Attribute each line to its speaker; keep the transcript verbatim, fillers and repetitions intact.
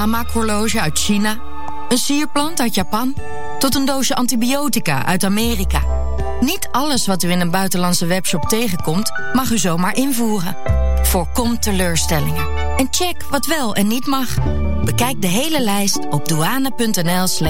Speaker 1: Amak-horloge uit China, een sierplant uit Japan, tot een doosje antibiotica uit Amerika. Niet alles wat u in een buitenlandse webshop tegenkomt, mag u zomaar invoeren. Voorkom teleurstellingen. En check wat wel en niet mag. Bekijk de hele lijst op douane punt n l slash